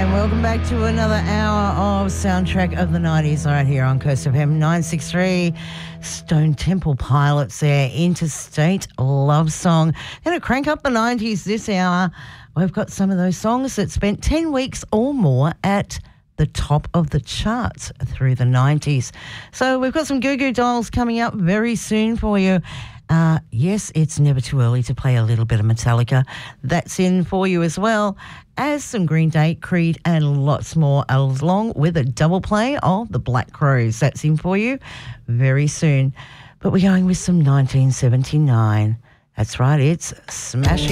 and welcome back to another hour of Soundtrack of the 90s right here on Coast FM 963. Stone Temple Pilots there, Interstate Love Song. Going to crank up the 90s this hour. We've got some of those songs that spent 10 weeks or more at the top of the charts through the 90s. So we've got some Goo Goo Dolls coming up very soon for you. Yes, it's never too early to play a little bit of Metallica. That's in for you as well as some Green Day, Creed and lots more, along with a double play of the Black Crowes. That's in for you very soon. But we're going with some 1979. That's right, it's Smashing